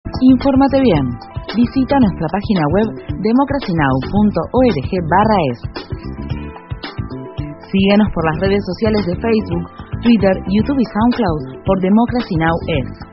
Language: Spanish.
Infórmate bien. Visita nuestra página web democracynow.org/es. Síguenos por las redes sociales de Facebook, Twitter, YouTube y SoundCloud por Democracy Now! Es.